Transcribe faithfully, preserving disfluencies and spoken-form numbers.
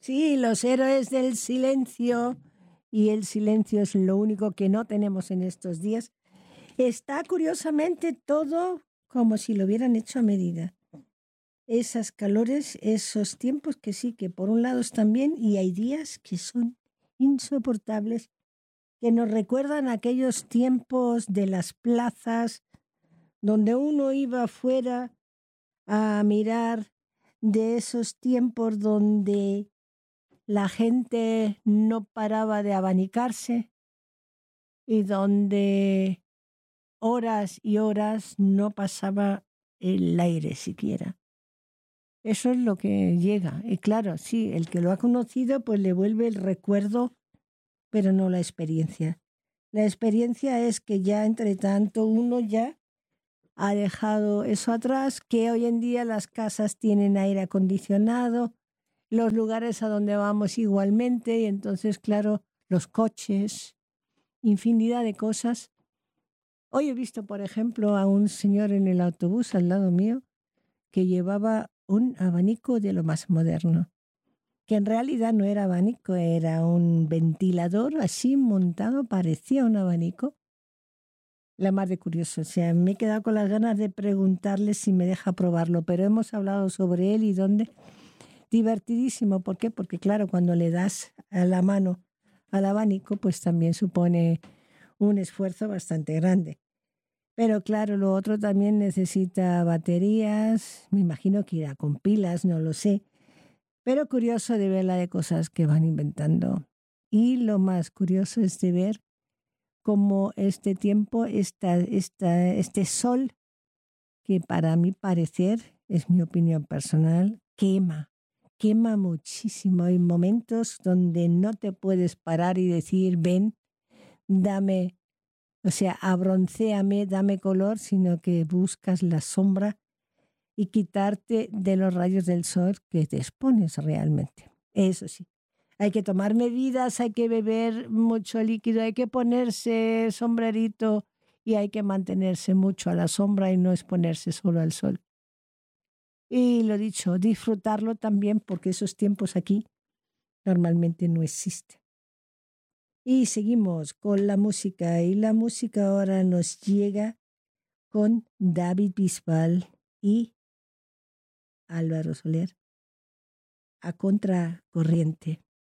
Sí, los héroes del silencio, y el silencio es lo único que no tenemos en estos días. Está curiosamente todo como si lo hubieran hecho a medida. Esas calores, esos tiempos que sí, que por un lado están bien y hay días que son insoportables, que nos recuerdan aquellos tiempos de las plazas donde uno iba afuera a mirar, de esos tiempos donde la gente no paraba de abanicarse y donde horas y horas no pasaba el aire siquiera. Eso es lo que llega. Y claro, sí, el que lo ha conocido pues le vuelve el recuerdo, pero no la experiencia. La experiencia es que ya entre tanto uno ya ha dejado eso atrás, que hoy en día las casas tienen aire acondicionado, los lugares a donde vamos igualmente, y entonces, claro, los coches, infinidad de cosas. Hoy he visto, por ejemplo, a un señor en el autobús al lado mío que llevaba un abanico de lo más moderno, que en realidad no era abanico, era un ventilador así montado, parecía un abanico. La más de curioso, o sea, me he quedado con las ganas de preguntarle si me deja probarlo, pero hemos hablado sobre él y dónde. Divertidísimo, ¿por qué? Porque claro, cuando le das a la mano al abanico, pues también supone un esfuerzo bastante grande. Pero claro, lo otro también necesita baterías, me imagino que irá con pilas, no lo sé. Pero curioso de ver la de cosas que van inventando. Y lo más curioso es de ver cómo este tiempo, esta, esta, este sol, que para mi parecer, es mi opinión personal, quema, quema muchísimo. Hay momentos donde no te puedes parar y decir, ven, dame, o sea, abroncéame, dame color, sino que buscas la sombra y quitarte de los rayos del sol que te expones realmente. Eso sí. Hay que tomar medidas, hay que beber mucho líquido, hay que ponerse sombrerito y hay que mantenerse mucho a la sombra y no exponerse solo al sol. Y lo dicho, disfrutarlo también porque esos tiempos aquí normalmente no existen. Y seguimos con la música y la música ahora nos llega con David Bisbal y Álvaro Soler, A Contracorriente.